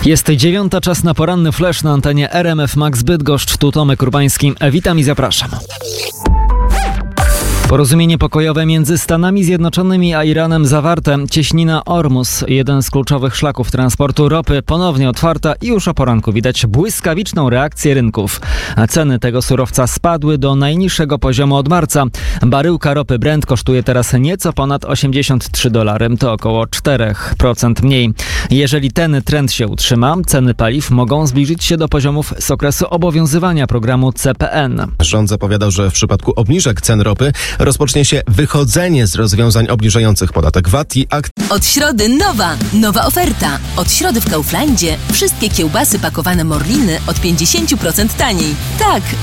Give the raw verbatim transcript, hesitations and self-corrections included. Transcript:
Jest dziewiąta, czas na poranny flash na antenie R M F Max Bydgoszcz. Tu Tomek Urbański. Witam i zapraszam. Porozumienie pokojowe między Stanami Zjednoczonymi a Iranem zawarte. Cieśnina Ormus, jeden z kluczowych szlaków transportu ropy, ponownie otwarta i już o poranku widać błyskawiczną reakcję rynków. Ceny tego surowca spadły do najniższego poziomu od marca. Baryłka ropy Brent kosztuje teraz nieco ponad osiemdziesiąt trzy dolary, to około cztery procent mniej. Jeżeli ten trend się utrzyma, ceny paliw mogą zbliżyć się do poziomów z okresu obowiązywania programu C P N. Rząd zapowiadał, że w przypadku obniżek cen ropy rozpocznie się wychodzenie z rozwiązań obniżających podatek V A T i akt. Od środy nowa, nowa oferta. Od środy w Kauflandzie wszystkie kiełbasy pakowane Morliny od pięćdziesiąt procent taniej. Tak,